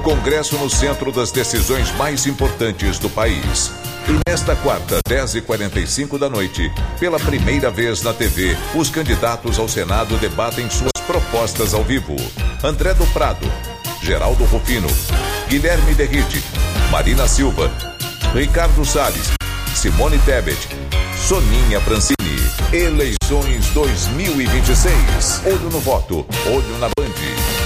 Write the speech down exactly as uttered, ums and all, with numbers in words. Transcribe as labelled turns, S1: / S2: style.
S1: Congresso no centro das decisões mais importantes do país. E nesta quarta, dez e quarenta e cinco da noite, pela primeira vez na T V, os candidatos ao Senado debatem suas propostas ao vivo. André do Prado, Geraldo Rufino, Guilherme Derrite, Marina Silva, Ricardo Salles, Simone Tebet, Soninha Francini. Eleições dois mil e vinte e seis. Olho no voto, olho na Band.